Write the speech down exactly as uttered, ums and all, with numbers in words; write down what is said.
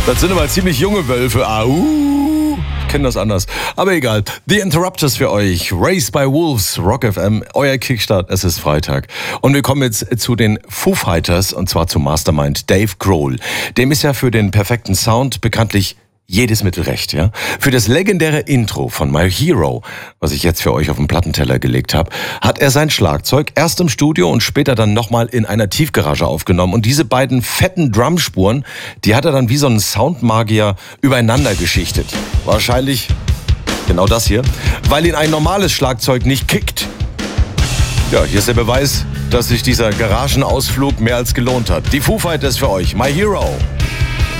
Das sind aber ziemlich junge Wölfe. Au. Ich kenne das anders. Aber egal. The Interrupters für euch. Raised by Wolves, Rock F M. Euer Kickstart. Es ist Freitag. Und wir kommen jetzt zu den Foo Fighters. Und zwar zum Mastermind Dave Grohl. Dem ist ja für den perfekten Sound bekanntlich jedes Mittel recht, ja. Für das legendäre Intro von My Hero, was ich jetzt für euch auf den Plattenteller gelegt habe, hat er sein Schlagzeug erst im Studio und später dann nochmal in einer Tiefgarage aufgenommen. Und diese beiden fetten Drumspuren, die hat er dann wie so ein Soundmagier übereinander geschichtet. Wahrscheinlich genau das hier, weil ihn ein normales Schlagzeug nicht kickt. Ja, hier ist der Beweis, dass sich dieser Garagenausflug mehr als gelohnt hat. Die Foo Fighters für euch, My Hero.